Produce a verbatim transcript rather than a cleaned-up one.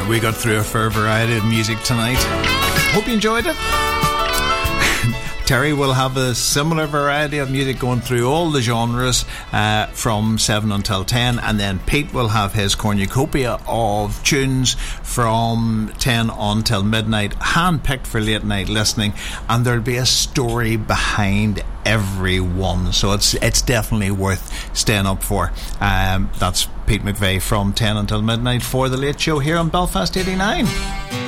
We got through a fair variety of music tonight. Hope you enjoyed it. Terry will have a similar variety of music going through all the genres uh, from seven until ten, and then Pete will have his cornucopia of tunes from ten until midnight, hand-picked for late night listening, and there'll be a story behind every one, so it's it's definitely worth staying up for. Um, that's Pete McVeigh from ten until midnight for The Late Show here on Belfast eighty-nine.